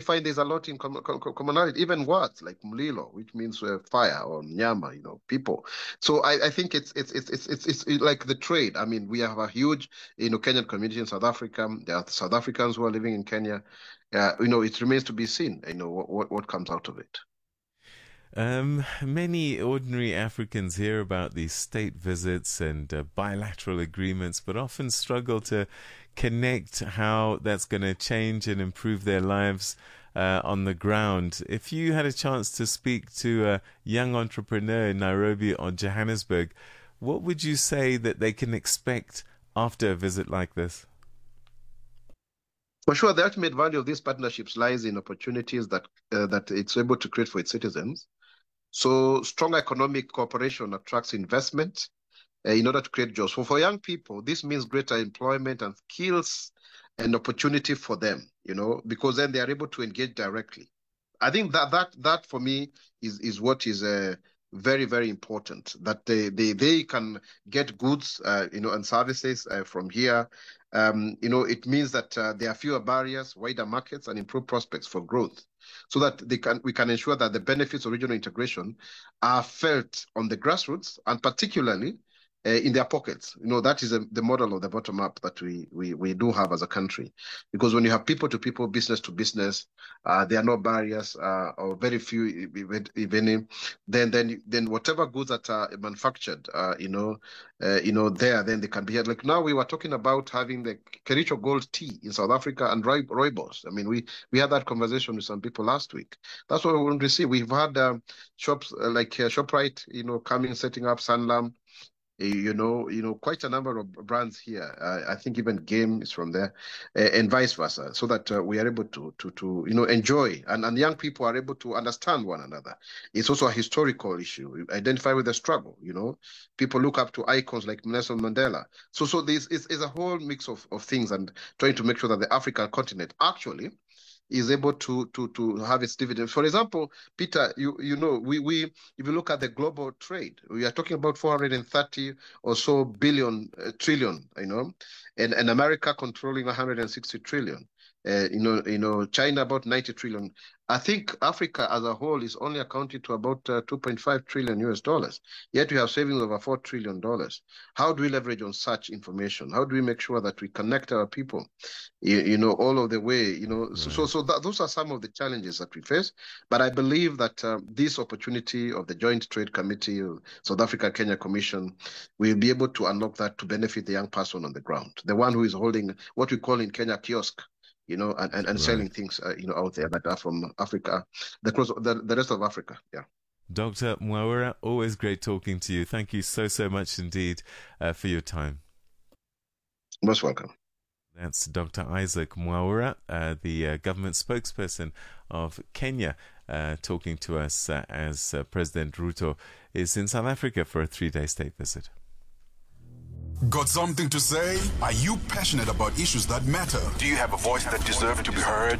find there's a lot in commonality, even words like Mlilo, which means fire, or Nyama, people. So I think it's like the trade. I mean, we have a huge, Kenyan community in South Africa. There are South Africans who are living in Kenya. It remains to be seen, what comes out of it. Many ordinary Africans hear about these state visits and bilateral agreements, but often struggle to connect how that's going to change and improve their lives on the ground. If you had a chance to speak to a young entrepreneur in Nairobi or Johannesburg, what would you say that they can expect after a visit like this? For sure, the ultimate value of these partnerships lies in opportunities that it's able to create for its citizens. So strong economic cooperation attracts investment in order to create jobs. For young people, this means greater employment and skills and opportunity for them, because then they are able to engage directly. I think that for me is what is very, very important, that they can get goods, and services from here. It means that there are fewer barriers, wider markets, and improved prospects for growth, so that we can ensure that the benefits of regional integration are felt on the grassroots, and particularly in their pockets. That is the model of the bottom up that we do have as a country. Because when you have people to people, business to business, there are no barriers, or very few, if any. Then whatever goods that are manufactured, there, then they can be had. Like now, we were talking about having the Kericho Gold tea in South Africa and rooibos. I mean, we had that conversation with some people last week. That's what we want to see. We've had shops like ShopRite, coming, setting up Sanlam. Quite a number of brands here. I think even Game is from there, and vice versa, so that we are able to enjoy, and young people are able to understand one another. It's also a historical issue. We identify with the struggle. People look up to icons like Nelson Mandela. So this is a whole mix of things, and trying to make sure that the African continent actually is able to have its dividends. For example, Peter, we if you look at the global trade, we are talking about 430 or so trillion, and America controlling 160 trillion. China about 90 trillion. I think Africa as a whole is only accounting to about 2.5 trillion US dollars. Yet we have savings of over $4 trillion. How do we leverage on such information? How do we make sure that we connect our people, all of the way, Right. So those are some of the challenges that we face. But I believe that this opportunity of the Joint Trade Committee, South Africa Kenya Commission, will be able to unlock that to benefit the young person on the ground, the one who is holding what we call in Kenya kiosk, and right. Selling things, out there that are from Africa, the rest of Africa. Yeah. Dr. Mwaura, always great talking to you. Thank you so much indeed for your time. Most welcome. That's Dr. Isaac Mwaura, the government spokesperson of Kenya, talking to us as President Ruto is in South Africa for a 3-day state visit. Got something to say? Are you passionate about issues that matter? Do you have a voice that deserves to be heard?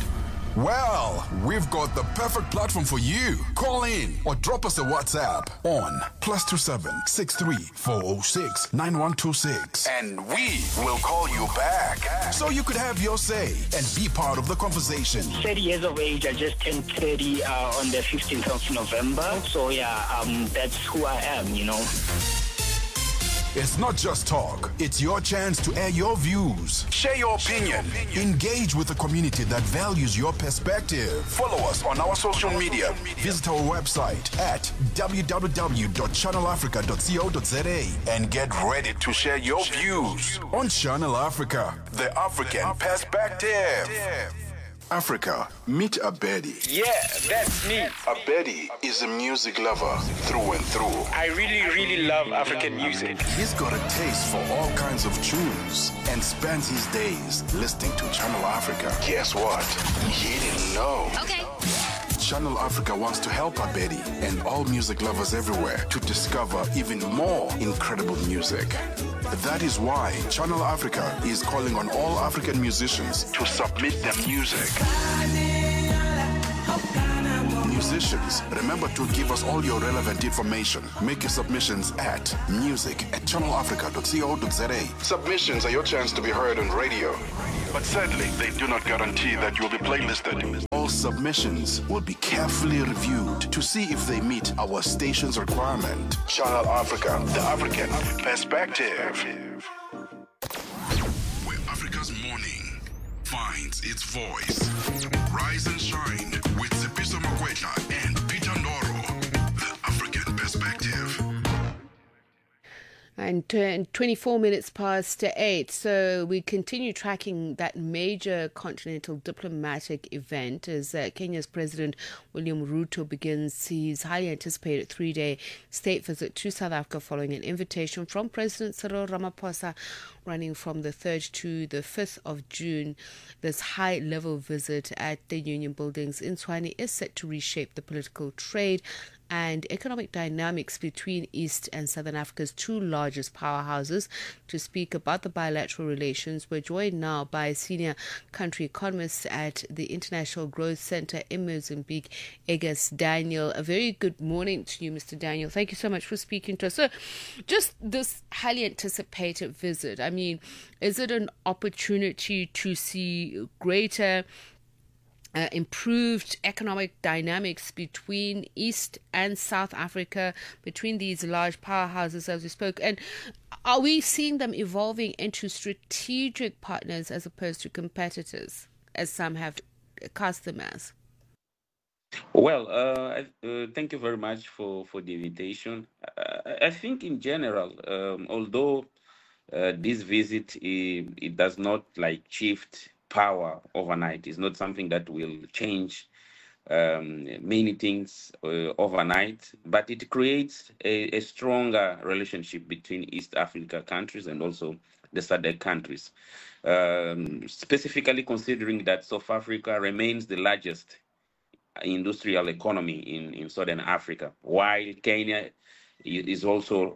Well, we've got the perfect platform for you. Call in or drop us a WhatsApp on +27 63 406 9126, and we will call you back so you could have your say and be part of the conversation. 30 years of age. I just turned 30 on the 15th of November. So that's who I am. It's not just talk. It's your chance to air your views, share your opinion, engage with the community that values your perspective. Follow us on our social media. Visit our website at www.channelafrica.co.za and get ready to share your views on Channel Africa, the African perspective. Africa, meet Abedi. Yeah, that's me. Abedi is a music lover through and through. I really love African music. He's got a taste for all kinds of tunes and spends his days listening to Channel Africa. Guess what? He didn't know. Okay. Channel Africa wants to help Abedi and all music lovers everywhere to discover even more incredible music. That is why Channel Africa is calling on all African musicians to submit their music. Musicians, remember to give us all your relevant information. Make your submissions at music@channelafrica.co.za. Submissions are your chance to be heard on radio. but sadly, they do not guarantee that you'll be playlisted. All submissions will be carefully reviewed to see if they meet our station's requirement. Channel Africa, the African perspective. Where Africa's morning finds its voice. Rise and shine with Sipiso Makwetla and Peter Ndoro. The African perspective. And 24 minutes past 8. So we continue tracking that major continental diplomatic event as Kenya's President William Ruto begins his highly anticipated 3-day state visit to South Africa following an invitation from President Cyril Ramaphosa running from the 3rd to the 5th of June. This high-level visit at the Union Buildings in Tshwane is set to reshape the political, trade and economic dynamics between East and Southern Africa's two largest powerhouses. To speak about the bilateral relations, we're joined now by senior country economist at the International Growth Center in Mozambique, Agus Daniel. A very good morning to you, Mr. Daniel. Thank you so much for speaking to us. So, just this highly anticipated visit, I mean, is it an opportunity to see greater improved economic dynamics between East and South Africa, between these large powerhouses as we spoke? And are we seeing them evolving into strategic partners as opposed to competitors, as some have cast them as? Well, thank you very much for the invitation. I think in general, although this visit, it does not shift power overnight. It's not something that will change many things overnight, but it creates a stronger relationship between East Africa countries and also the SADC countries. Specifically considering that South Africa remains the largest industrial economy in Southern Africa, while Kenya is also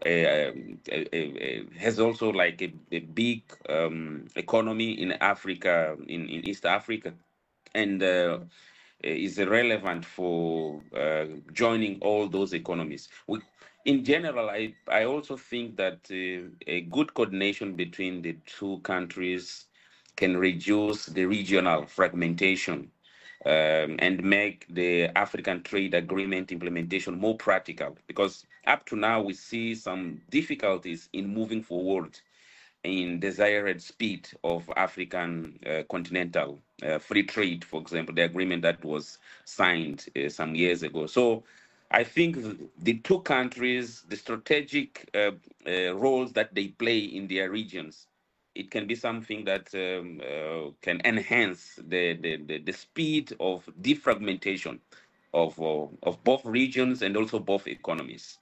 has also a big economy in Africa, in East Africa, and is relevant for joining all those economies. In general, I also think that a good coordination between the two countries can reduce the regional fragmentation and make the African Trade Agreement implementation more practical, because up to now we see some difficulties in moving forward in desired speed of African continental free trade, for example, the agreement that was signed some years ago. So I think the two countries, the strategic roles that they play in their regions, it can be something that can enhance the speed of defragmentation of both regions and also both economies.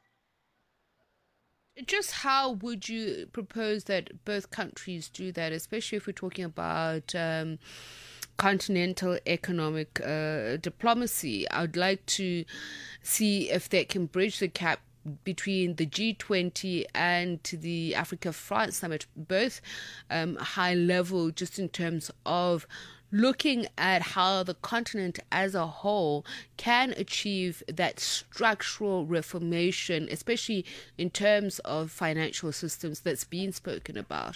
Just how would you propose that both countries do that, especially if we're talking about continental economic diplomacy? I would like to see if they can bridge the gap between the G20 and the Africa-France Summit, both high level, just in terms of looking at how the continent as a whole can achieve that structural reformation, especially in terms of financial systems that's been spoken about.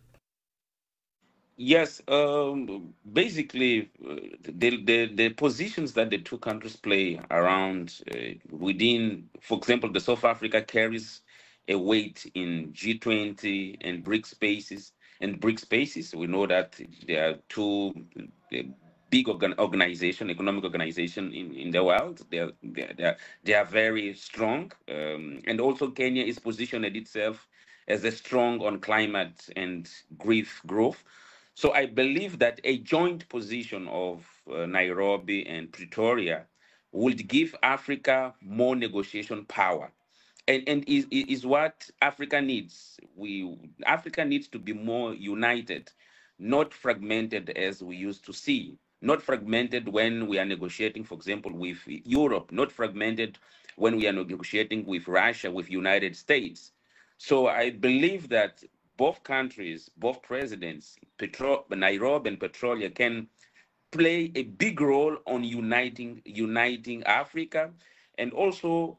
Yes, basically, the positions that the two countries play around within, for example, the South Africa carries a weight in G20 and BRICS spaces. And BRICS spaces, we know that there are two big organization, economic organization in the world. They are very strong, and also Kenya is positioned itself as a strong on climate and growth. So I believe that a joint position of Nairobi and Pretoria would give Africa more negotiation power, and is what Africa needs. Africa needs to be more united, not fragmented as we used to see. Not fragmented when we are negotiating, for example, with Europe. Not fragmented when we are negotiating with Russia, with United States. So I believe that both countries, both presidents, Nairobi and Pretoria, can play a big role on uniting Africa, and also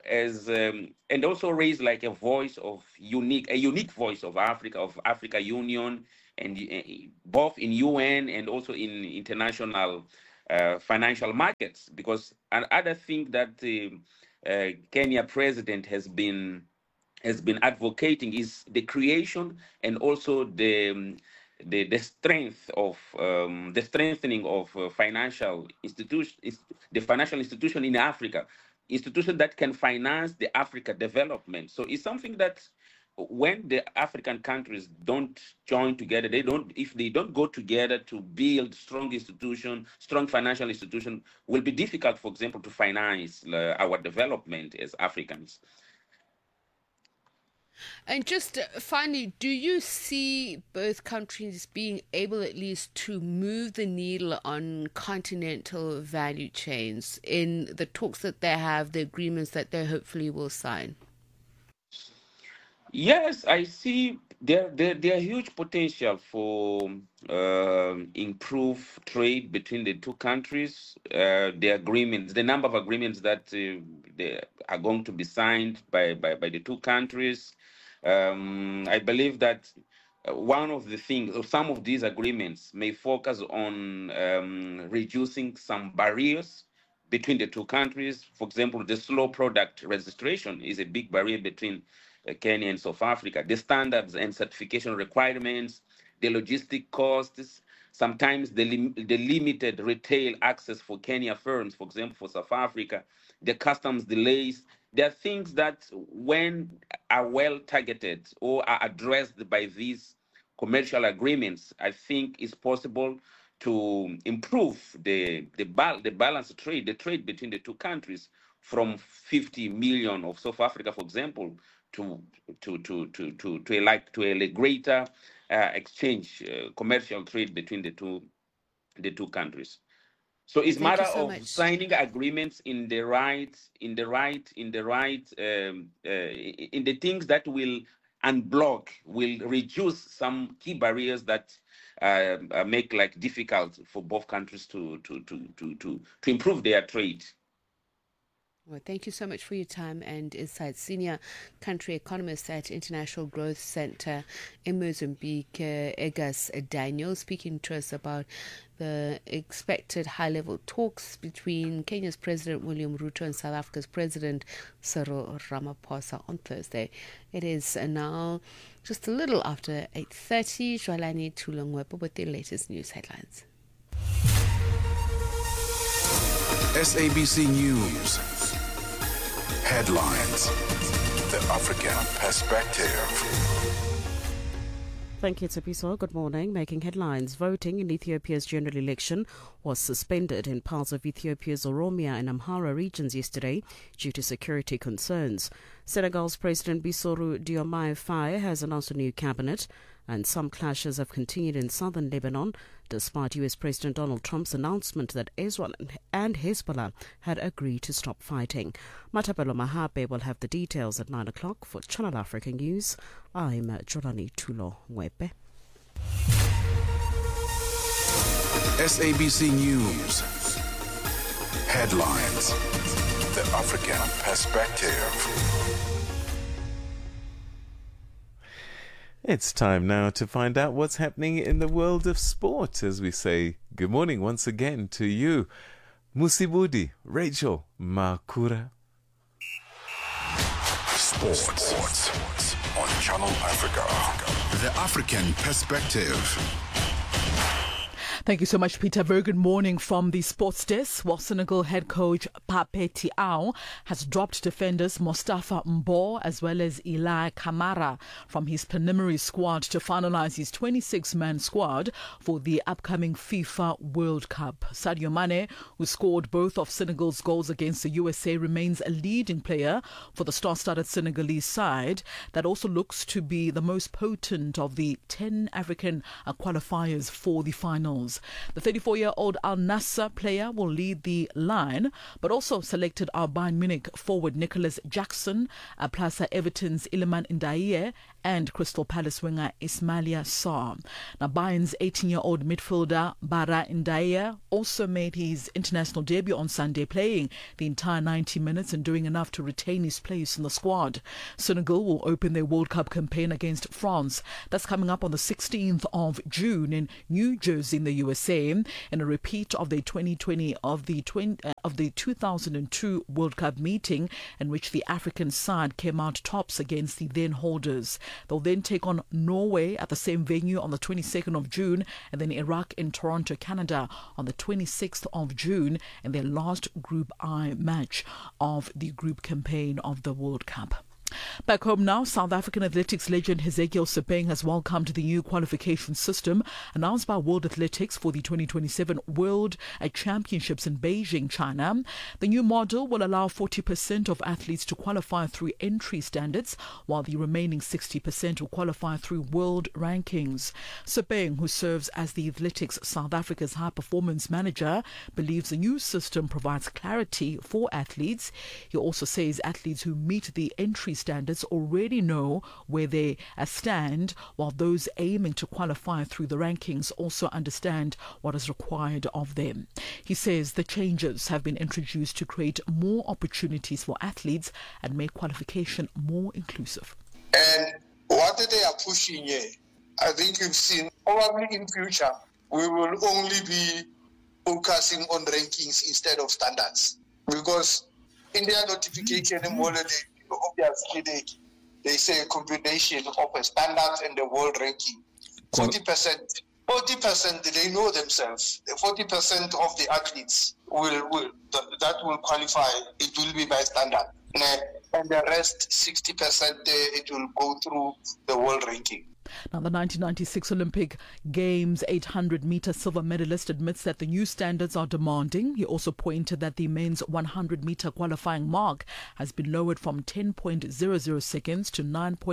raise a voice of unique voice of Africa Union, and both in UN and also in international financial markets. Because another thing that the Kenya president has been advocating is the creation and also the strength of the strengthening of financial institutions, the financial institution in Africa, institution that can finance the Africa development. So it's something that when the African countries don't join together, if they don't go together to build strong institution, strong financial institution, will be difficult, for example, to finance our development as Africans. And just finally, do you see both countries being able at least to move the needle on continental value chains in the talks that they have, the agreements that they hopefully will sign? Yes, I see there huge potential for improve trade between the two countries. The agreements, the number of agreements that they are going to be signed by the two countries. I believe that one of the things, or some of these agreements, may focus on reducing some barriers between the two countries. For example, the slow product registration is a big barrier between Kenya and South Africa. The standards and certification requirements, the logistic costs, sometimes the limited retail access for Kenya firms, for example, for South Africa, the customs delays. There are things that, when are well targeted or are addressed by these commercial agreements, I think it's possible to improve the balanced trade, the trade between the two countries, from 50 million of South Africa, for example, to a greater exchange, commercial trade between the two countries. So it's a matter of signing agreements in the things that will unblock, will reduce some key barriers that make life difficult for both countries to improve their trade. Well, thank you so much for your time and insights. Senior country economist at International Growth Center in Mozambique, Egas Daniel, speaking to us about the expected high-level talks between Kenya's President William Ruto and South Africa's President Cyril Ramaphosa on Thursday. It is now just a little after 8:30. Jwalani Tulongwepo with the latest news headlines. SABC News. Headlines. The African Perspective. Thank you, Tsepiso. Good morning. Making headlines. Voting in Ethiopia's general election was suspended in parts of Ethiopia's Oromia and Amhara regions yesterday due to security concerns. Senegal's President Bassirou Diomaye Faye has announced a new cabinet, and some clashes have continued in southern Lebanon, despite U.S. President Donald Trump's announcement that Israel and Hezbollah had agreed to stop fighting. Matapelo Mahabe will have the details at 9 o'clock. For Channel Africa News, I'm Jolani Tulo Mwepe. SABC News. Headlines. The African Perspective. It's time now to find out what's happening in the world of sport, as we say good morning once again to you, Musibudi, Rachel Makura. Sports on Channel Africa. The African Perspective. Thank you so much, Peter. Very good morning from the sports desk. While Senegal head coach Pape Thiaw has dropped defenders Mostafa Mbo as well as Eli Kamara from his preliminary squad to finalize his 26-man squad for the upcoming FIFA World Cup. Sadio Mane, who scored both of Senegal's goals against the USA, remains a leading player for the star-studded Senegalese side that also looks to be the most potent of the 10 African qualifiers for the finals. Wales. The 34-year-old Al Nassr player will lead the line, but also selected our Bayern Munich forward Nicholas Jackson, plus Everton's Iliman Ndiaye and Crystal Palace winger Ismaila Sarr. Now, Bayern's 18-year-old midfielder Bara Ndiaye also made his international debut on Sunday, playing the entire 90 minutes and doing enough to retain his place in the squad. Senegal will open their World Cup campaign against France. That's coming up on the 16th of June in New Jersey in the USA, in a repeat of the 2002 World Cup meeting, in which the African side came out tops against the then holders. They'll then take on Norway at the same venue on the 22nd of June, and then Iraq in Toronto, Canada on the 26th of June, in their last Group I match of the group campaign of the World Cup. Back home now, South African athletics legend Ezekiel Sebeng has welcomed the new qualification system announced by World Athletics for the 2027 World Championships in Beijing, China. The new model will allow 40% of athletes to qualify through entry standards, while the remaining 60% will qualify through world rankings. Sebeng, who serves as the Athletics South Africa's high performance manager, believes the new system provides clarity for athletes. He also says athletes who meet the entry standards already know where they stand, while those aiming to qualify through the rankings also understand what is required of them. He says the changes have been introduced to create more opportunities for athletes and make qualification more inclusive. And what they are pushing here, I think you've seen, probably in future, we will only be focusing on rankings instead of standards. Because in their notification and obviously they say a combination of a standards and the world ranking. 40%, they know themselves. 40% of the athletes that will qualify. It will be by standard, and the rest 60% it will go through the world ranking. Now, the 1996 Olympic Games 800-meter silver medalist admits that the new standards are demanding. He also pointed that the men's 100-meter qualifying mark has been lowered from 10.00 seconds to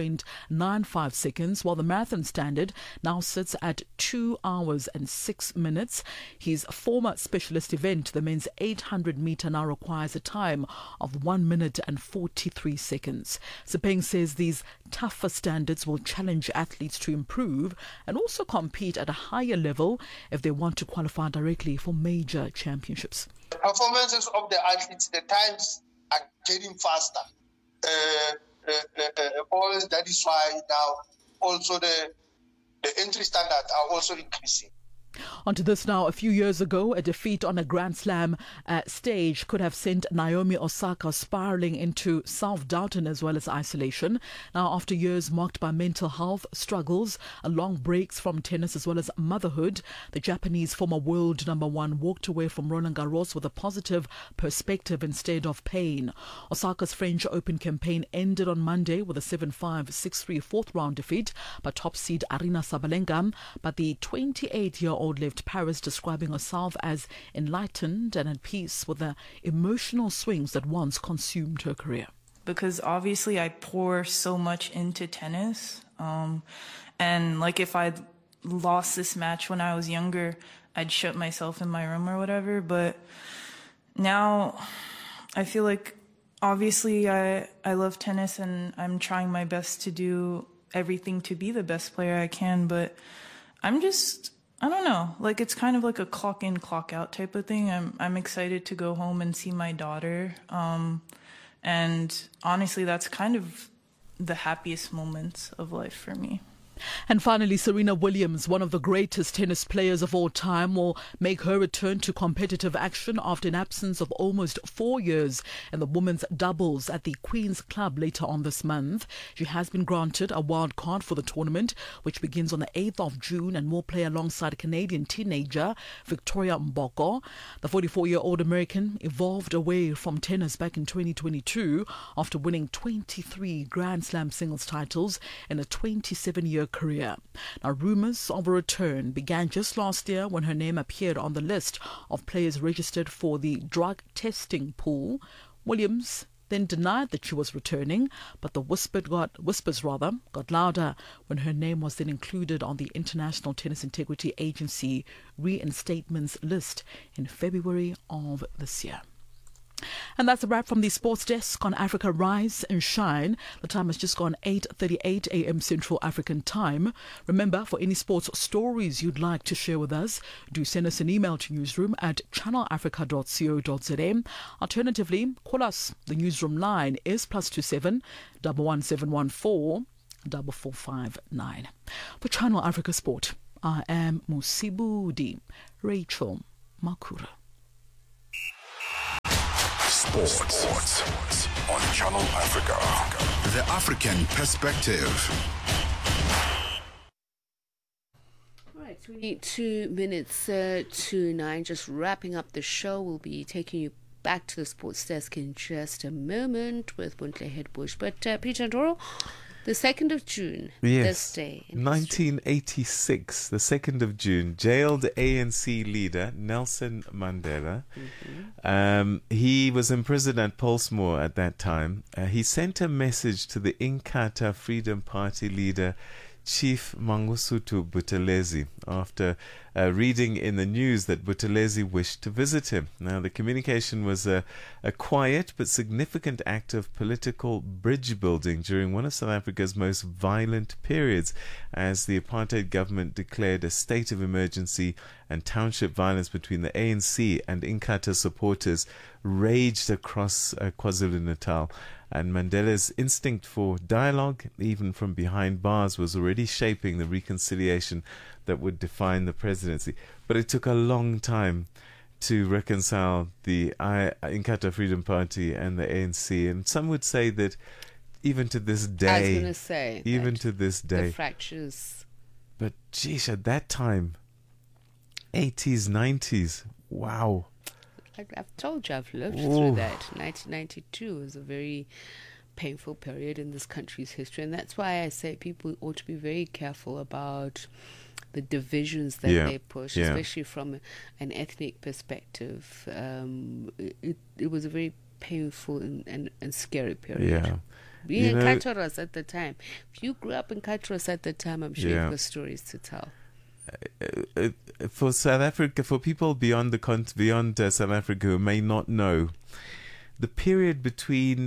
9.95 seconds, while the marathon standard now sits at 2 hours and 6 minutes. His former specialist event, the men's 800-meter, now requires a time of 1 minute and 43 seconds. Sebeng says these tougher standards will challenge athletes to improve and also compete at a higher level if they want to qualify directly for major championships. The performances of the athletes, the times are getting faster. That is why now also the entry standards are also increasing. Onto this now. A few years ago, a defeat on a Grand Slam stage could have sent Naomi Osaka spiraling into self-doubt and as well as isolation. Now, after years marked by mental health struggles, long breaks from tennis as well as motherhood, the Japanese former world number one walked away from Roland Garros with a positive perspective instead of pain. Osaka's French Open campaign ended on Monday with a 7-5, 6-3 fourth round defeat by top seed Aryna Sabalenka, but the 28-year-old left Paris describing herself as enlightened and at peace with the emotional swings that once consumed her career. Because obviously I pour so much into tennis, and like if I'd lost this match when I was younger, I'd shut myself in my room or whatever, but now I feel like obviously I love tennis and I'm trying my best to do everything to be the best player I can, but I don't know, like it's kind of like a clock in, clock out type of thing. I'm excited to go home and see my daughter. And honestly, that's kind of the happiest moments of life for me. And finally, Serena Williams, one of the greatest tennis players of all time, will make her return to competitive action after an absence of almost 4 years in the women's doubles at the Queen's Club later on this month. She has been granted a wild card for the tournament, which begins on the 8th of June and will play alongside Canadian teenager Victoria Mboko. The 44-year-old American evolved away from tennis back in 2022 after winning 23 Grand Slam singles titles in a 27-year career. Now, rumours of a return began just last year when her name appeared on the list of players registered for the drug testing pool. Williams then denied that she was returning, but the whispers got louder when her name was then included on the International Tennis Integrity Agency reinstatements list in February of this year. And that's a wrap from the Sports Desk on Africa Rise and Shine. The time has just gone 8:38 a.m. Central African Time. Remember, for any sports stories you'd like to share with us, do send us an email to newsroom@channelafrica.co.za. Alternatively, call us. The newsroom line is +27 11714 4459. For Channel Africa Sport, I am Musibudi Rachel Makura. Sports on Channel Africa. The African Perspective. Right, 22 minutes to 9. Just wrapping up the show. We'll be taking you back to the sports desk in just a moment with Bontle Hedbush. But Peter Ndoro, the 2nd of June, this day. 1986, the 2nd of June, jailed ANC leader Nelson Mandela. He was imprisoned at Pollsmoor at that time. He sent a message to the Inkatha Freedom Party leader Chief Mangosuthu Buthelezi after reading in the news that Buthelezi wished to visit him. Now, the communication was a quiet but significant act of political bridge building during one of South Africa's most violent periods, as the apartheid government declared a state of emergency and township violence between the ANC and Inkatha supporters raged across KwaZulu-Natal. And Mandela's instinct for dialogue, even from behind bars, was already shaping the reconciliation that would define the presidency. But it took a long time to reconcile the Inkatha Freedom Party and the ANC. And some would say that even to this day... I was going to say... Even to this day... The fractures... But, geez, at that time, 80s, 90s, wow... I've told you I've lived through that. 1992 was a very painful period in this country's history, and that's why I say people ought to be very careful about the divisions that they push, especially from an ethnic perspective. It was a very painful and scary period. Being in Kairos at the time. If you grew up in Kairos at the time, I'm sure you've got stories to tell. For South Africa, for people beyond South Africa who may not know, the period between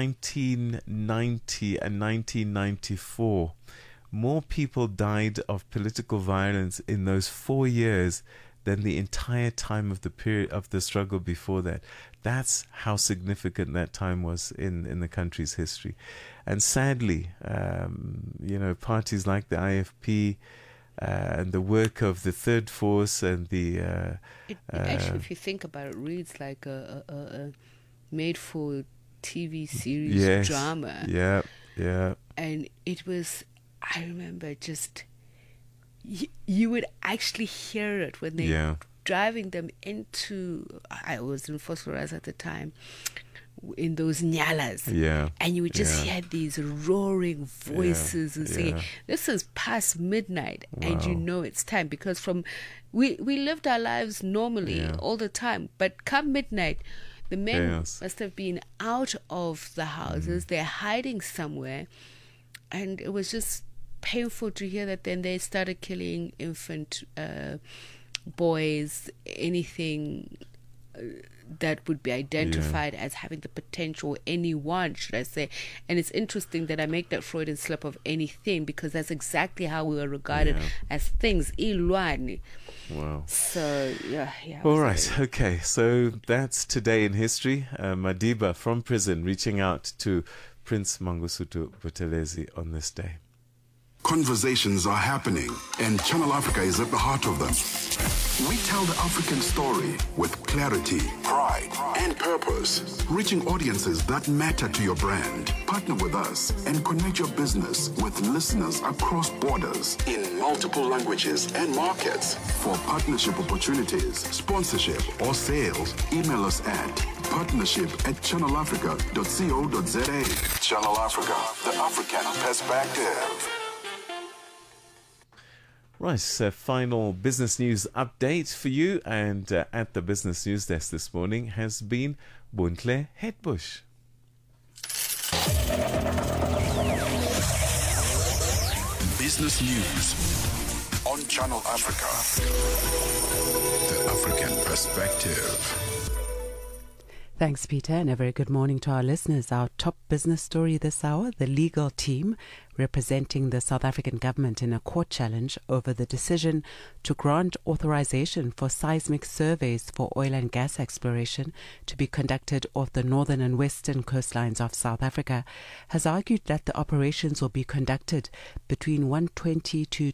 1990 and 1994, more people died of political violence in those 4 years than the entire time of the period of the struggle before that. That's how significant that time was in the country's history. And sadly, parties like the IFP and the work of the Third Force and the... actually, if you think about it, reads like a made-for-TV series drama. Yeah. And it was, I remember just... You would actually hear it when they driving them into... I was in Phosphorus at the time, in those nyalas, and you would just hear these roaring voices and singing. This is past midnight, and you know it's time, because we lived our lives normally all the time, but come midnight, the men must have been out of the houses. They're hiding somewhere, and it was just painful to hear that. Then they started killing infant boys, anything that would be identified as having the potential, anyone, should I say. And it's interesting that I make that Freudian slip of anything, because that's exactly how we were regarded as things. Ilwani. Wow. So, All right. Okay. So that's today in history. Madiba from prison reaching out to Prince Mangosuthu Buthelezi on this day. Conversations are happening, and Channel Africa is at the heart of them. We tell the African story with clarity, pride, and purpose, reaching audiences that matter to your brand. Partner with us and connect your business with listeners across borders in multiple languages and markets. For partnership opportunities, sponsorship, or sales, email us at partnership@channelafrica.co.za. Channel Africa, the African Perspective. Right, so final business news update for you, and at the Business News Desk this morning has been Bontle Hedbush. Business News on Channel Africa. The African Perspective. Thanks, Peter, and a very good morning to our listeners. Our top business story this hour, the legal team representing the South African government in a court challenge over the decision to grant authorization for seismic surveys for oil and gas exploration to be conducted off the northern and western coastlines of South Africa, has argued that the operations will be conducted between 120 to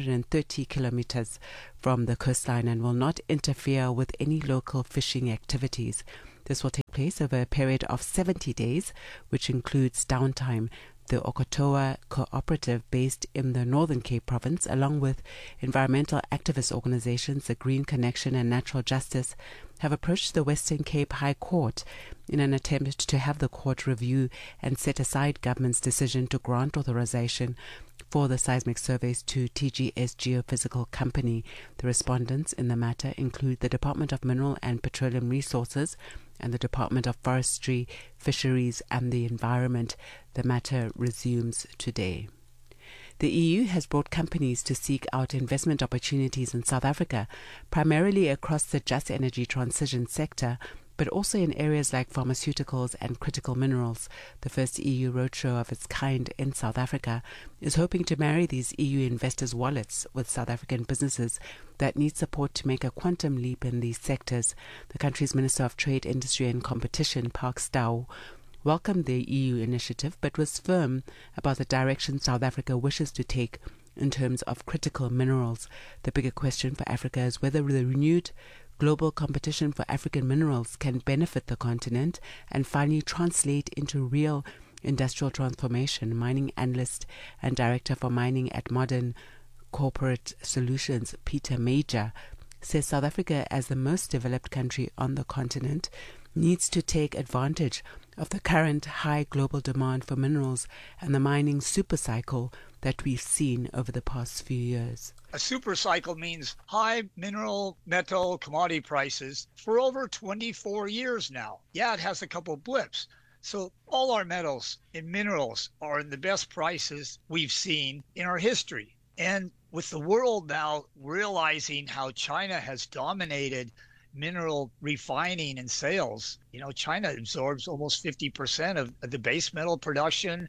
230 kilometers from the coastline and will not interfere with any local fishing activities. This will take place over a period of 70 days, which includes downtime. The Okotoa Cooperative, based in the Northern Cape province, along with environmental activist organizations, the Green Connection and Natural Justice, have approached the Western Cape High Court in an attempt to have the court review and set aside government's decision to grant authorization for the seismic surveys to TGS Geophysical Company. The respondents in the matter include the Department of Mineral and Petroleum Resources and the Department of Forestry, Fisheries and the Environment. The matter resumes today. The EU has brought companies to seek out investment opportunities in South Africa, primarily across the just energy transition sector, but also in areas like pharmaceuticals and critical minerals. The first EU roadshow of its kind in South Africa is hoping to marry these EU investors' wallets with South African businesses that need support to make a quantum leap in these sectors. The country's Minister of Trade, Industry and Competition, Park Staal, welcomed the EU initiative but was firm about the direction South Africa wishes to take in terms of critical minerals. The bigger question for Africa is whether the renewed global competition for African minerals can benefit the continent and finally translate into real industrial transformation. Mining analyst and director for mining at Modern Corporate Solutions, Peter Major, says South Africa, as the most developed country on the continent, needs to take advantage of the current high global demand for minerals and the mining supercycle that we've seen over the past few years. A super cycle means high mineral, metal, commodity prices for over 24 years now. Yeah, it has a couple blips. So all our metals and minerals are in the best prices we've seen in our history. And with the world now realizing how China has dominated mineral refining and sales, China absorbs almost 50% of the base metal production,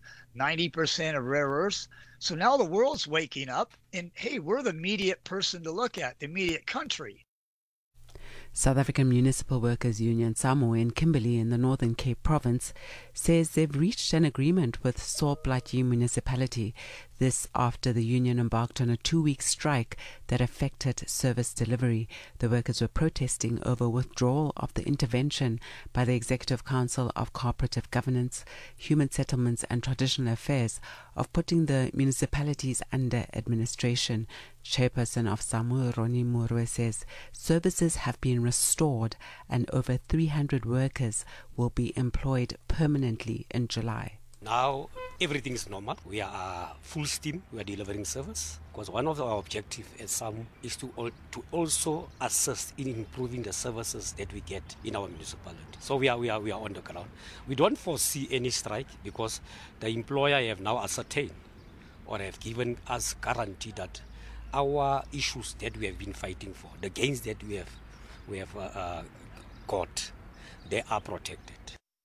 90% of rare earths. So now the world's waking up and, hey, we're the immediate person to look at, the immediate country. South African Municipal Workers Union, SAMWU, in Kimberley in the Northern Cape province, says they've reached an agreement with Saulplaatje municipality. This after the union embarked on a 2-week strike that affected service delivery. The workers were protesting over withdrawal of the intervention by the Executive Council of Cooperative Governance, Human Settlements and Traditional Affairs of putting the municipalities under administration. Chairperson of SAMWU, Ronnie Murwe, says services have been restored and over 300 workers will be employed permanently in July. Now everything is normal. We are full steam. We are delivering service because one of our objectives at SAMWU is to also assist in improving the services that we get in our municipality. So we are on the ground. We don't foresee any strike because the employer have now ascertained or have given us guarantee that our issues that we have been fighting for, the gains that we have got, they are protected.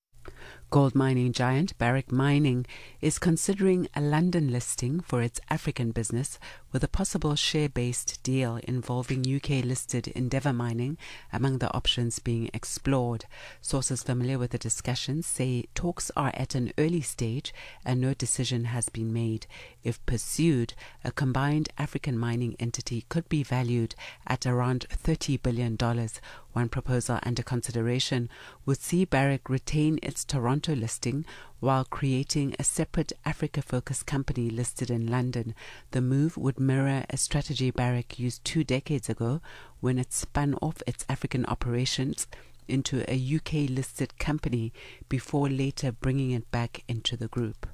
Gold mining giant Barrick Mining is considering a London listing for its African business, with a possible share-based deal involving UK-listed Endeavour Mining among the options being explored. Sources familiar with the discussions say talks are at an early stage and no decision has been made. If pursued, a combined African mining entity could be valued at around $30 billion. One proposal under consideration would see Barrick retain its Toronto listing while creating a separate Africa-focused company listed in London. The move would mirror a strategy Barrick used 2 decades ago when it spun off its African operations into a UK-listed company before later bringing it back into the group.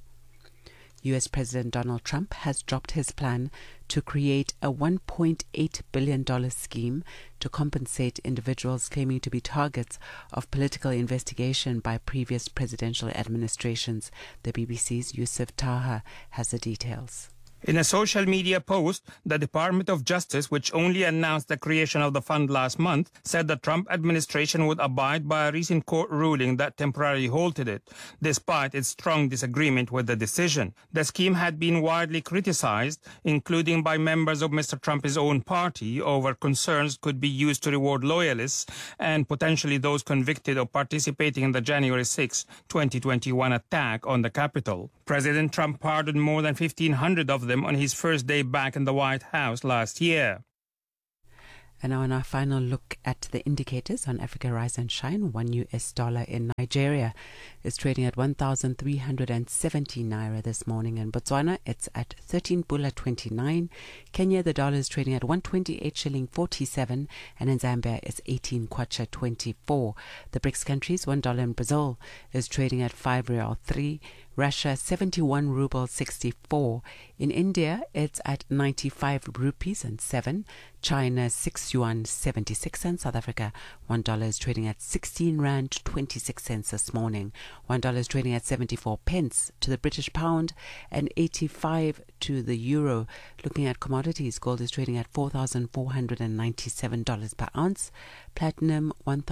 US President Donald Trump has dropped his plan to create a $1.8 billion scheme to compensate individuals claiming to be targets of political investigation by previous presidential administrations. The BBC's Yusuf Taha has the details. In a social media post, the Department of Justice, which only announced the creation of the fund last month, said the Trump administration would abide by a recent court ruling that temporarily halted it, despite its strong disagreement with the decision. The scheme had been widely criticized, including by members of Mr. Trump's own party, over concerns could be used to reward loyalists and potentially those convicted of participating in the January 6, 2021 attack on the Capitol. President Trump pardoned more than 1,500 of them on his first day back in the White House last year. And now on our final look at the indicators on Africa Rise and Shine, $1 in Nigeria is trading at 1,370 naira this morning. In Botswana, it's at 13 pula 29. Kenya, the dollar is trading at 128 shilling 47, and in Zambia, it's 18 kwacha 24. The BRICS countries, $1 in Brazil is trading at 5 real 3. Russia, 71 ruble 64. In India, it's at 95 rupees and 7. China, 6 yuan 76. And South Africa, $1 is trading at 16 rand 26 cents this morning. $1 is trading at 74 pence to the British pound and 85 to the euro. Looking at commodities, gold is trading at $4,497 per ounce. Platinum,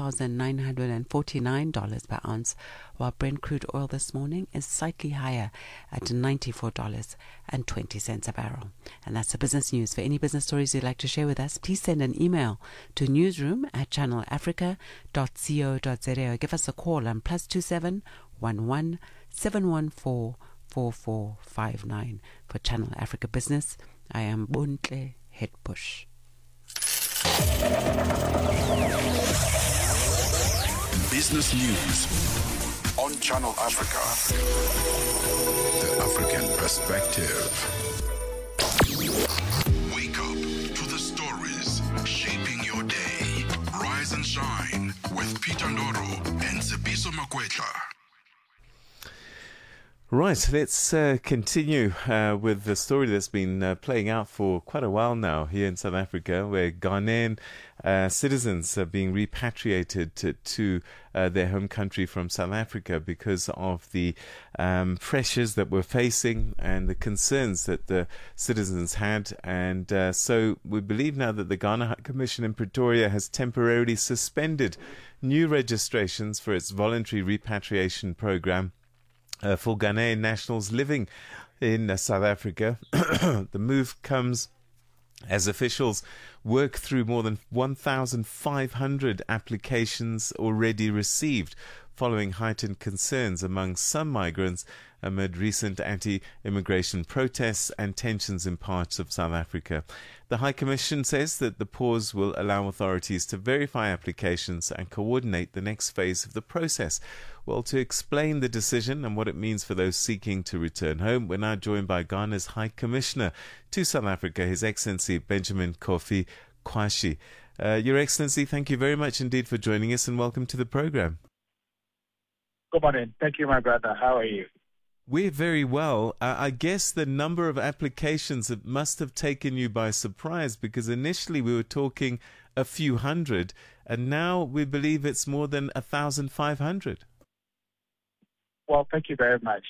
$1,949 per ounce, while Brent crude oil this morning is slightly higher at $94.20 a barrel. And that's the business news. For any business stories you'd like to share with us, please send an email to newsroom@channelafrica.co.za or give us a call on +27 11 714 4459. For Channel Africa Business, I am Bontle Headbush. Business News on Channel Africa. The African perspective. Wake up to the stories shaping your day. Rise and shine with Peter Ndoro and Tsepiso Makwetla. Right, let's continue with the story that's been playing out for quite a while now here in South Africa, where Ghanaian citizens are being repatriated to their home country from South Africa because of the pressures that we're facing and the concerns that the citizens had. And so we believe now that the Ghana High Commission in Pretoria has temporarily suspended new registrations for its voluntary repatriation program for Ghanaian nationals living in South Africa. The move comes as officials work through more than 1,500 applications already received, following heightened concerns among some migrants amid recent anti-immigration protests and tensions in parts of South Africa. The High Commission says that the pause will allow authorities to verify applications and coordinate the next phase of the process. Well, to explain the decision and what it means for those seeking to return home, we're now joined by Ghana's High Commissioner to South Africa, His Excellency Benjamin Kofi Kwashi. Your Excellency, thank you very much indeed for joining us and welcome to the program. Good morning. Thank you, my brother. How are you? We're very well. I guess the number of applications must have taken you by surprise, because initially we were talking a few hundred and now we believe it's more than 1,500. Well, thank you very much.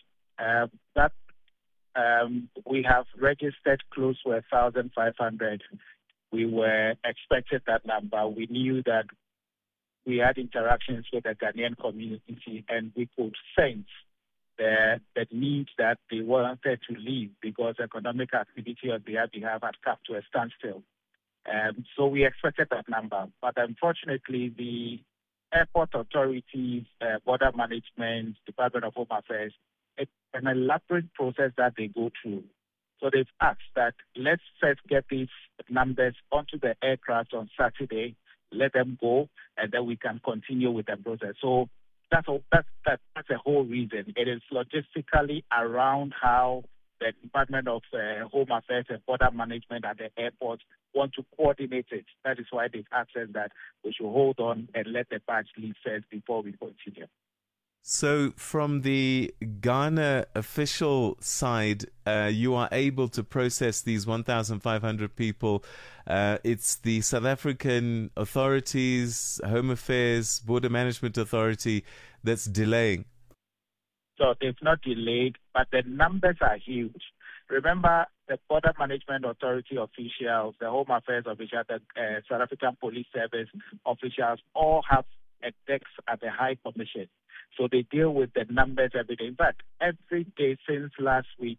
We have registered close to 1,500. We were expecting that number. We knew that we had interactions with the Ghanaian community, and we could sense the need that they wanted to leave because economic activity on their behalf had come to a standstill. So we expected that number. But unfortunately, the airport authorities, border management, Department of Home Affairs, it's an elaborate process that they go through. So they've asked that let's first get these numbers onto the aircraft on Saturday, let them go, and then we can continue with the process. So that's the whole reason. It is logistically around how the Department of Home Affairs and Border Management at the airport want to coordinate it. That is why they've asked us that we should hold on and let the batch leave first before we continue. So from the Ghana official side, you are able to process these 1,500 people. It's the South African authorities, Home Affairs, Border Management Authority that's delaying. So they've not delayed, but the numbers are huge. Remember, the Border Management Authority officials, the Home Affairs officials, the South African Police Service officials all have a desk at the High Commission. So they deal with the numbers every day. In fact, every day since last week,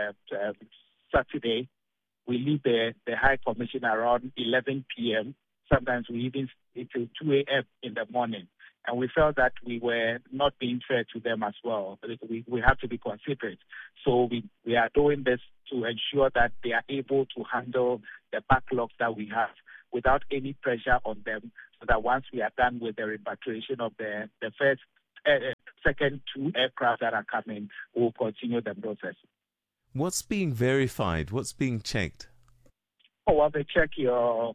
Saturday, we leave the High Commission around 11 p.m. Sometimes we even stay till 2 a.m. in the morning. And we felt that we were not being fair to them as well. We have to be considerate. So we are doing this to ensure that they are able to handle the backlogs that we have without any pressure on them, so that once we are done with the repatriation of the second 2 aircraft that are coming, we'll continue the process. What's being verified? What's being checked? Oh, well, they check your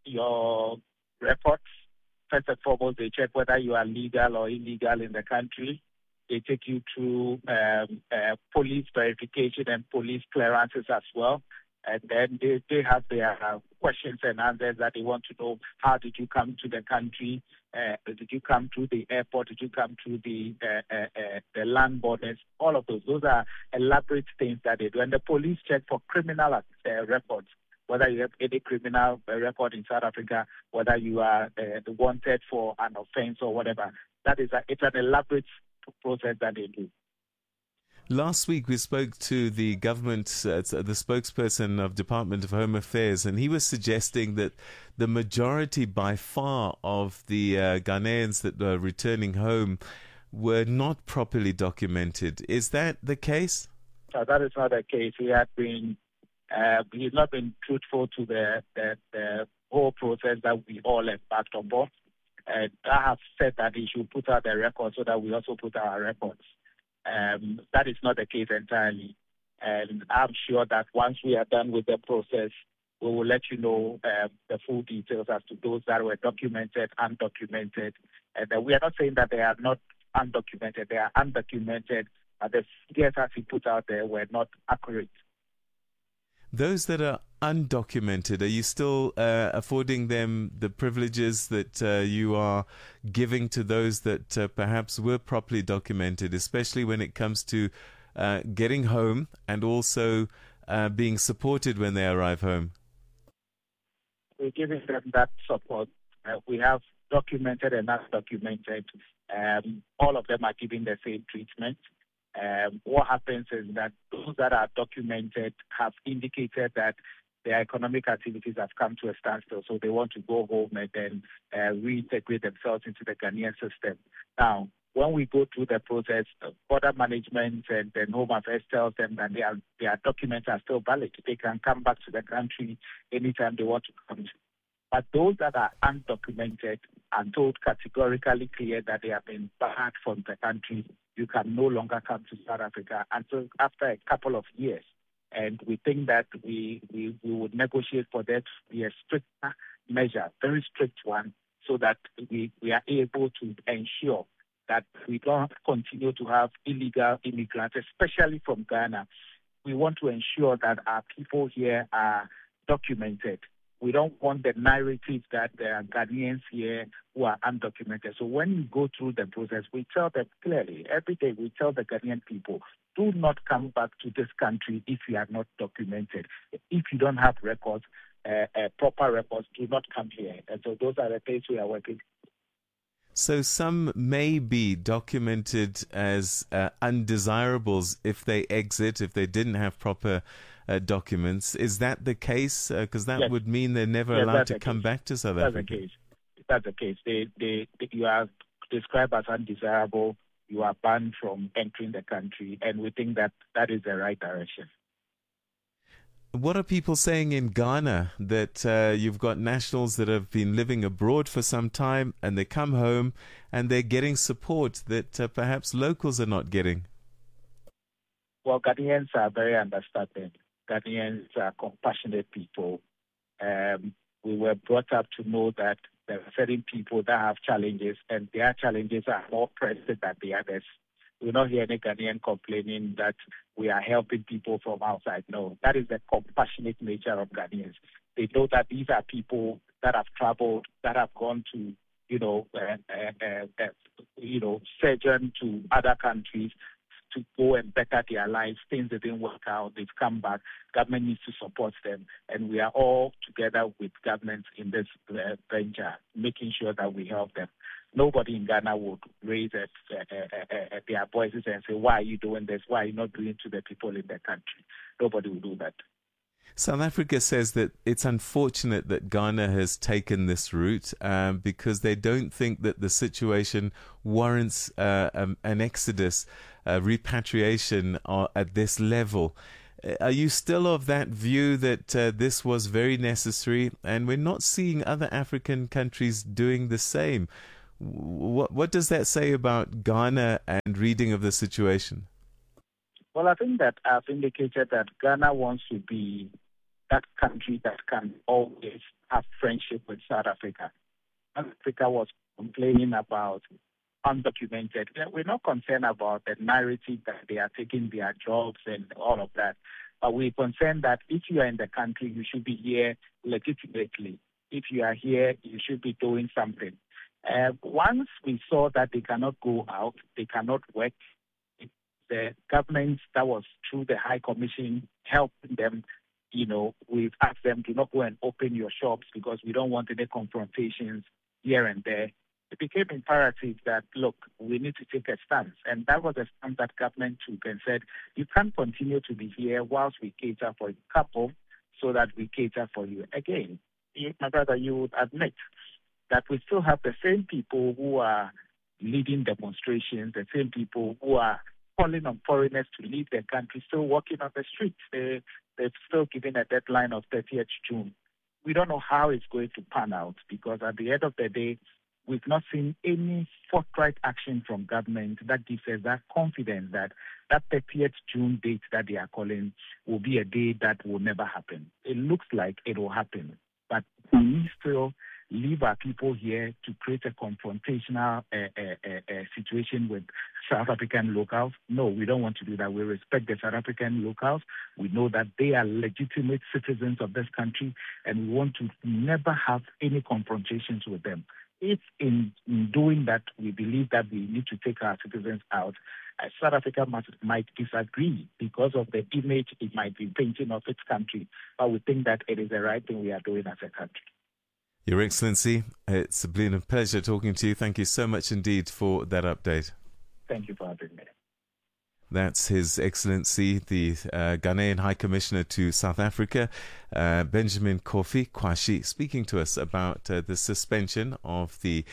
records. First and foremost, they check whether you are legal or illegal in the country. They take you through police verification and police clearances as well. And then they have their questions and answers that they want to know. How did you come to the country? Did you come through the airport? Did you come through the land borders? All of those. Those are elaborate things that they do. And the police check for criminal records, whether you have any criminal record in South Africa, whether you are wanted for an offense or whatever. It's an elaborate process that they do. Last week we spoke to the government, the spokesperson of Department of Home Affairs, and he was suggesting that the majority by far of the Ghanaians that were returning home were not properly documented. Is that the case? No, that is not the case. He's not been truthful to the whole process that we all embarked on board. I have said that he should put out the records so that we also put out our records. That is not the case entirely. And I'm sure that once we are done with the process, we will let you know the full details as to those that were documented, undocumented. And we are not saying that they are not undocumented. They are undocumented. The figures as he put out there were not accurate. Those that are undocumented, are you still affording them the privileges that you are giving to those that perhaps were properly documented, especially when it comes to getting home and also being supported when they arrive home? We're giving them that support. We have documented and undocumented. All of them are given the same treatment. What happens is that those that are documented have indicated that their economic activities have come to a standstill, so they want to go home and then reintegrate themselves into the Ghanaian system. Now, when we go through the process, border management and then Home Affairs tells them that their documents are still valid. They can come back to the country anytime they want to come. But those that are undocumented are told categorically clear that they have been barred from the country. You can no longer come to South Africa until after a couple of years. And we think that we would negotiate for that to be a stricter measure, very strict one, so that we are able to ensure that we don't continue to have illegal immigrants, especially from Ghana. We want to ensure that our people here are documented. We don't want the narrative that there are Ghanaians here who are undocumented. So when you go through the process, we tell them clearly, every day we tell the Ghanaian people, do not come back to this country if you are not documented. If you don't have records, proper records, do not come here. And so those are the things we are working. So some may be documented as undesirables if they exit, if they didn't have proper documents. Is that the case? Because that would mean they're never allowed to come back to South Africa. That's the case. You are described as undesirable. You are banned from entering the country, and we think that that is the right direction. What are people saying in Ghana that you've got nationals that have been living abroad for some time and they come home and they're getting support that perhaps locals are not getting? Well, Ghanaians are very understanding. Ghanaians are compassionate people. We were brought up to know that there are certain people that have challenges and their challenges are more pressing than the others. We don't hear any Ghanaian complaining that we are helping people from outside. No, that is the compassionate nature of Ghanaians. They know that these are people that have traveled, that have gone to, surgeon to other countries to go and better their lives. Things that didn't work out, they've come back. Government needs to support them, and we are all together with governments in this venture, making sure that we help them. Nobody in Ghana would raise their voices and say, why are you doing this? Why are you not doing it to the people in the country? Nobody will do that. South Africa says that it's unfortunate that Ghana has taken this route because they don't think that the situation warrants an exodus, repatriation at this level. Are you still of that view that this was very necessary, and we're not seeing other African countries doing the same? What does that say about Ghana and reading of the situation? Well, I think that I've indicated that Ghana wants to be that country that can always have friendship with South Africa. South Africa was complaining about undocumented. We're not concerned about the narrative that they are taking their jobs and all of that. But we're concerned that if you are in the country, you should be here legitimately. If you are here, you should be doing something. Once we saw that they cannot go out, they cannot work, the government that was through the High Commission helping them, we've asked them to not go and open your shops because we don't want any confrontations here and there. It became imperative that, look, we need to take a stance. And that was a stance that government took and said, you can't continue to be here whilst we cater for you. Couple so that we cater for you. Again, my brother, you would admit that we still have the same people who are leading demonstrations, the same people who are calling on foreigners to leave their country, still walking on the streets. They've still given a deadline of 30th June. We don't know how it's going to pan out because at the end of the day, we've not seen any forthright action from government that gives us that confidence that that 30th June date that they are calling will be a day that will never happen. It looks like it will happen, but we still leave our people here to create a confrontational situation with South African locals. No, we don't want to do that. We respect the South African locals. We know that they are legitimate citizens of this country, and we want to never have any confrontations with them. If in doing that, we believe that we need to take our citizens out, South Africa might disagree because of the image it might be painting of its country. But we think that it is the right thing we are doing as a country. Your Excellency, it's been a pleasure talking to you. Thank you so much indeed for that update. Thank you for having me. That's His Excellency, the Ghanaian High Commissioner to South Africa, Benjamin Kofi Kwashi, speaking to us about the suspension of the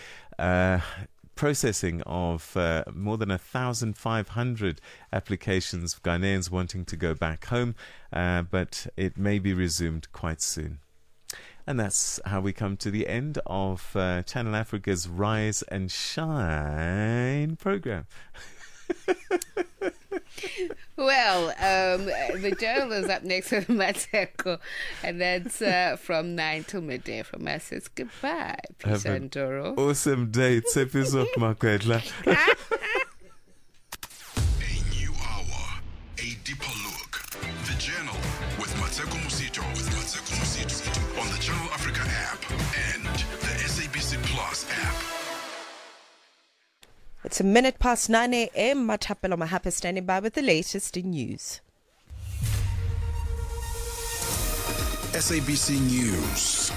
processing of more than 1,500 applications of Ghanaians wanting to go back home, but it may be resumed quite soon. And that's how we come to the end of Channel Africa's Rise and Shine program. Well, the journal is up next with Mateko, and that's from 9 till midday. From us, it's goodbye. Peace and Doro. Awesome day. Tsepiso Makwetla. A new hour, a deeper look. The Journal with Mateko Musito. On the Channel Africa app and the SABC Plus app. It's 9:01 a.m. Matapelo Mahapa standing by with the latest in news. SABC News.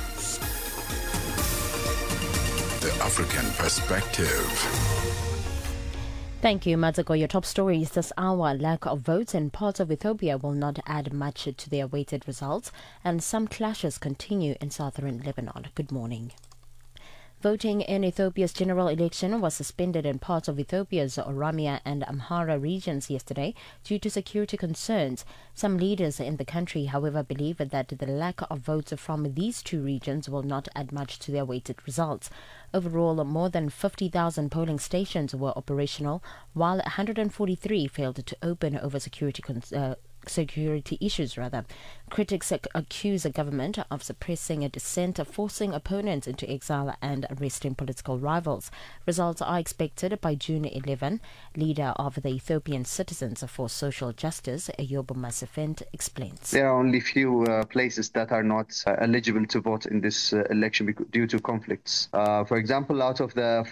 The African Perspective. Thank you, Mazako. Your top stories this hour. Lack of votes in parts of Ethiopia will not add much to the awaited results, and some clashes continue in southern Lebanon. Good morning. Voting in Ethiopia's general election was suspended in parts of Ethiopia's Oromia and Amhara regions yesterday due to security concerns. Some leaders in the country, however, believe that the lack of votes from these two regions will not add much to the awaited results. Overall, more than 50,000 polling stations were operational, while 143 failed to open over security issues. Critics accuse the government of suppressing a dissent, forcing opponents into exile and arresting political rivals. Results are expected by June 11. Leader of the Ethiopian Citizens for Social Justice, Eyob Masifent, explains. There are only few places that are not eligible to vote in this election due to conflicts. For example, out of the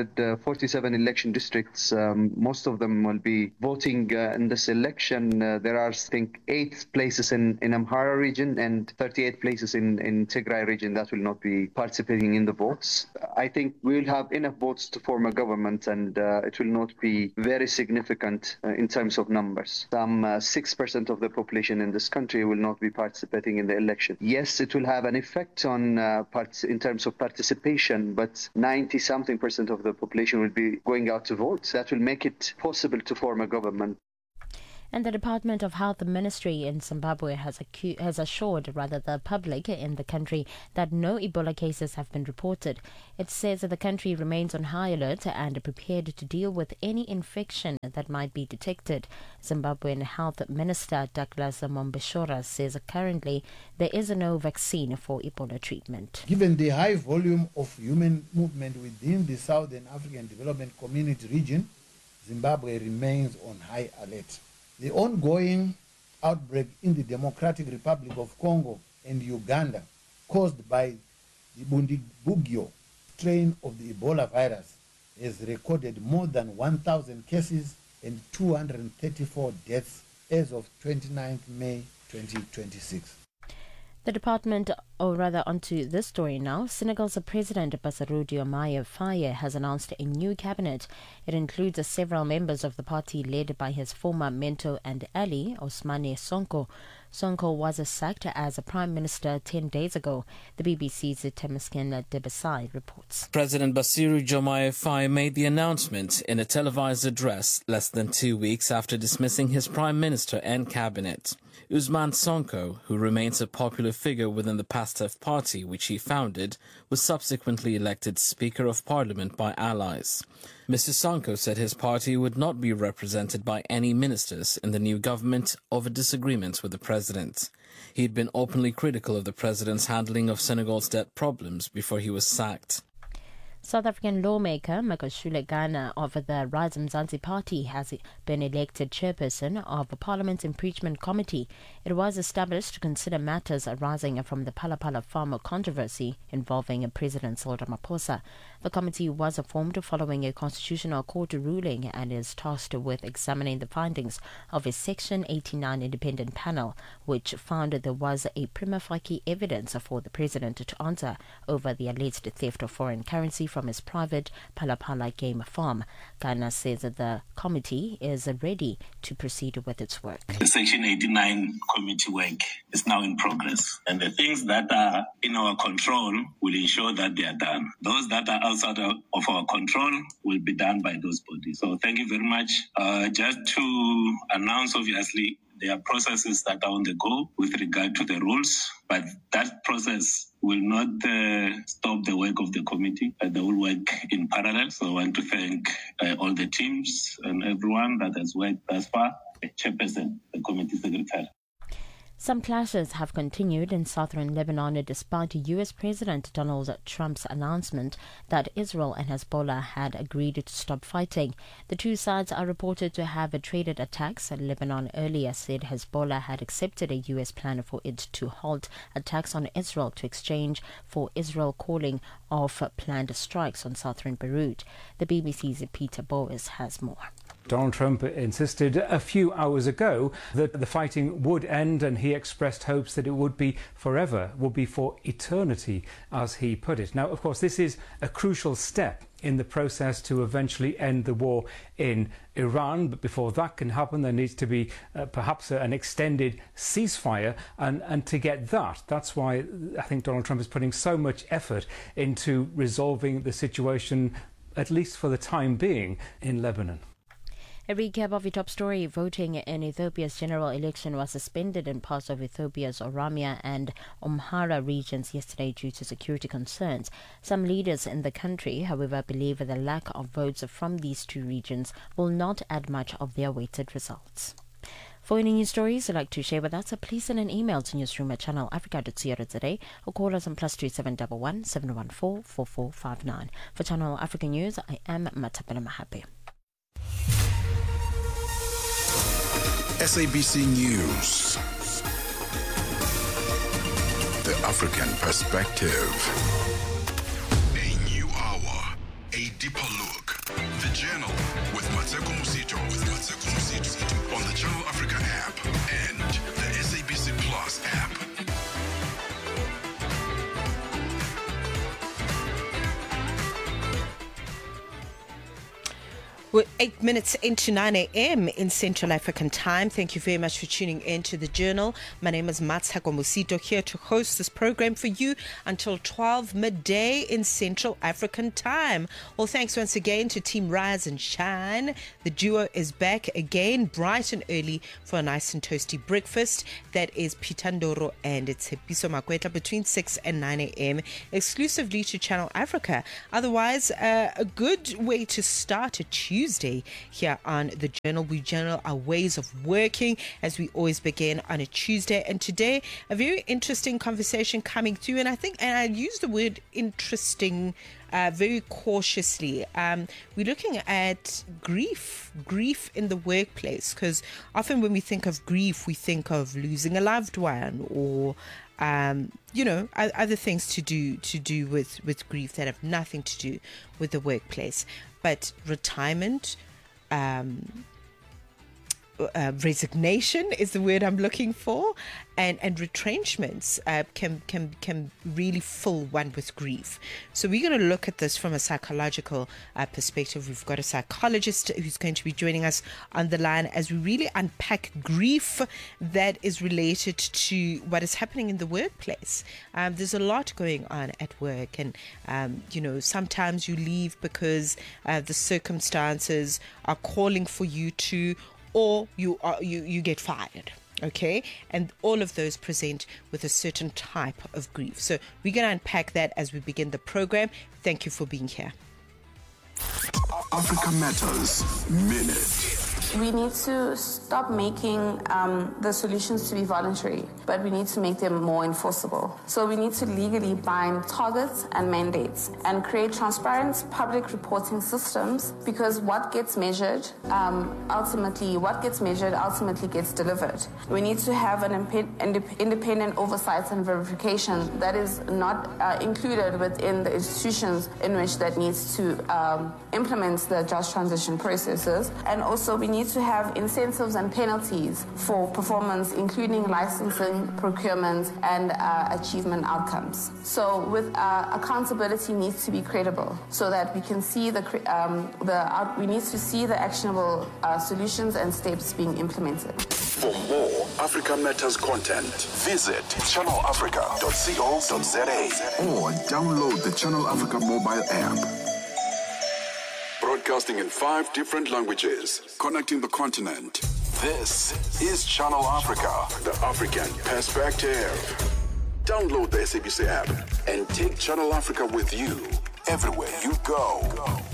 547 election districts, most of them will be voting in this election. There are, I think, 8 places in Amhara region and 38 places in Tigray region that will not be participating in the votes. I think we will have enough votes to form a government, and it will not be very significant in terms of numbers. Some 6% of the population in this country will not be participating in the election. Yes, it will have an effect on in terms of participation, but 90-something% of the population will be going out to vote. That will make it possible to form a government. And the Department of Health Ministry in Zimbabwe has assured the public in the country that no Ebola cases have been reported. It says that the country remains on high alert and prepared to deal with any infection that might be detected. Zimbabwean Health Minister Douglas Mombeshora says currently there is no vaccine for Ebola treatment. Given the high volume of human movement within the Southern African Development Community region, Zimbabwe remains on high alert. The ongoing outbreak in the Democratic Republic of Congo and Uganda, caused by the Bundibugyo strain of the Ebola virus, has recorded more than 1,000 cases and 234 deaths as of 29th May 2026. The department, or rather onto this story now, Senegal's President Bassirou Diomaye Faye has announced a new cabinet. It includes several members of the party led by his former mentor and ally, Ousmane Sonko. Sonko was sacked as a Prime Minister 10 days ago. The BBC's Temesgen Debesai reports. President Bassirou Diomaye Faye made the announcement in a televised address less than 2 weeks after dismissing his Prime Minister and cabinet. Ousmane Sonko, who remains a popular figure within the PASTEF party, which he founded, was subsequently elected Speaker of Parliament by allies. Mr. Sonko said his party would not be represented by any ministers in the new government over disagreements with the president. He had been openly critical of the president's handling of Senegal's debt problems before he was sacked. South African lawmaker Makashule Ghana of the Rise Mzansi Party has been elected chairperson of the Parliament's Impeachment Committee. It was established to consider matters arising from the Phala farmer controversy involving President Cyril Ramaphosa. The committee was formed following a Constitutional Court ruling and is tasked with examining the findings of a Section 89 independent panel, which found there was a prima facie evidence for the president to answer over the alleged theft of foreign currency from his private Phala game farm. Ghana says that the committee is ready to proceed with its work. The Section 89 committee work is now in progress, and the things that are in our control will ensure that they are done. Those that are outside of our control will be done by those bodies. So thank you very much. Just to announce, obviously, there are processes that are on the go with regard to the rules, but that process will not stop the work of the committee. They will work in parallel. So I want to thank all the teams and everyone that has worked thus far, the chairperson, the committee secretary. Some clashes have continued in southern Lebanon despite U.S. President Donald Trump's announcement that Israel and Hezbollah had agreed to stop fighting. The two sides are reported to have traded attacks. Lebanon earlier said Hezbollah had accepted a U.S. plan for it to halt attacks on Israel to exchange for Israel calling off planned strikes on southern Beirut. The BBC's Peter Boas has more. Donald Trump insisted a few hours ago that the fighting would end, and he expressed hopes that it would be forever, would be for eternity, as he put it. Now, of course, this is a crucial step in the process to eventually end the war in Iran. But before that can happen, there needs to be perhaps an extended ceasefire. And to get that, that's why I think Donald Trump is putting so much effort into resolving the situation, at least for the time being, in Lebanon. A recap of your top story. Voting in Ethiopia's general election was suspended in parts of Ethiopia's Oromia and Amhara regions yesterday due to security concerns. Some leaders in the country, however, believe the lack of votes from these two regions will not add much of the awaited results. For any news stories you'd like to share with us, please send an email to newsroom@channelafrica.co.za or call us on +2711 714 4459. For Channel Africa News, I am Matapela Mahape. SABC News. The African Perspective. A new hour, a deeper look. The Journal with Mateko Musito. On the Channel Africa app and the SABC Plus app. We're 8 minutes into 9 a.m. in Central African time. Thank you very much for tuning in to The Journal. My name is Matshako Musito, here to host this program for you until 12 midday in Central African time. Well, thanks once again to Team Rise and Shine. The duo is back again, bright and early, for a nice and toasty breakfast. That is Pitandoro and Tshepiso Makwetla between 6 and 9 a.m. exclusively to Channel Africa. Otherwise, a good way to start a Tuesday here on The Journal. We journal our ways of working as we always begin on a Tuesday. And today, a very interesting conversation coming through. And I use the word interesting very cautiously. We're looking at grief in the workplace, because often when we think of grief, we think of losing a loved one or other things to do with grief that have nothing to do with the workplace. But retirement, resignation is the word I'm looking for, and retrenchments can really fill one with grief. So we're going to look at this from a psychological perspective. We've got a psychologist who's going to be joining us on the line as we really unpack grief that is related to what is happening in the workplace. There's a lot going on at work, and sometimes you leave because the circumstances are calling for you to, or you get fired. Okay, and all of those present with a certain type of grief. So we're going to unpack that as we begin the program. Thank you for being here. Africa Matters Minute. We need to stop making the solutions to be voluntary, but we need to make them more enforceable. So we need to legally bind targets and mandates and create transparent public reporting systems, because what gets measured ultimately gets delivered. We need to have an independent oversight and verification that is not included within the institutions in which that needs to implement the just transition processes. And also we need to have incentives and penalties for performance, including licensing, procurement, and achievement outcomes. So with accountability needs to be credible, so that we can see we need to see the actionable solutions and steps being implemented. For more Africa Matters content, visit channelafrica.co.za or download the Channel Africa mobile app. Broadcasting in 5 different languages, connecting the continent. This is Channel Africa, the African Perspective. Download the SABC app and take Channel Africa with you everywhere you go.